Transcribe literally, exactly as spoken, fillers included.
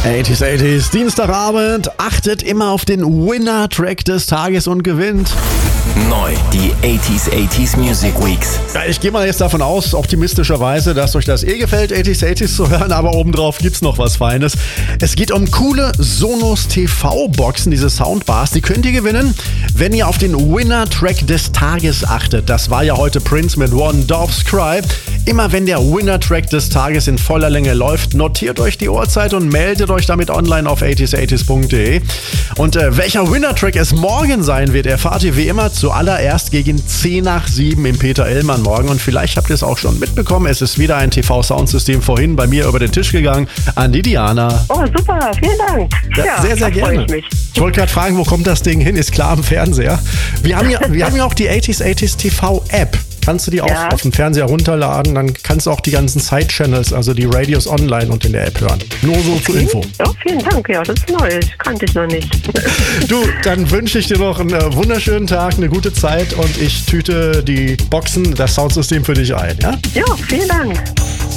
achtziger achtziger, Dienstagabend, achtet immer auf den Winner-Track des Tages und gewinnt. Neu, die achtziger achtziger Music Weeks. Ja, ich gehe mal jetzt davon aus, optimistischerweise, dass euch das eh gefällt, achtziger achtziger zu hören, aber obendrauf gibt's noch was Feines. Es geht um coole Sonos T V-Boxen, diese Soundbars, die könnt ihr gewinnen, wenn ihr auf den Winner-Track des Tages achtet. Das war ja heute Prince mit One Dove's Cry. Immer wenn der Winner-Track des Tages in voller Länge läuft, notiert euch die Uhrzeit und meldet euch damit online auf achtziger achtziger punkt de. Und äh, welcher Winner-Track es morgen sein wird, erfahrt ihr wie immer zuallererst gegen zehn nach sieben im Peter Illmann morgen. Und vielleicht habt ihr es auch schon mitbekommen, es ist wieder ein T V-Soundsystem vorhin bei mir über den Tisch gegangen an die Diana. Oh, super, vielen Dank. Ja, Ja, sehr, sehr da freu gerne. ich mich. Ich wollte gerade fragen, wo kommt das Ding hin? Ist klar am Fernseher. Wir haben ja, wir haben ja auch die achtziger achtziger T V-App. Kannst du die auch Ja. auf dem Fernseher runterladen, dann kannst du auch die ganzen Side-Channels, also die Radios online und in der App hören. Nur so zur Info. Ja, vielen Dank. Ja, das ist neu. Das kannte ich noch nicht. Du, dann wünsche ich dir noch einen äh, wunderschönen Tag, eine gute Zeit und ich tüte die Boxen, das Soundsystem für dich ein. Ja? Ja, vielen Dank.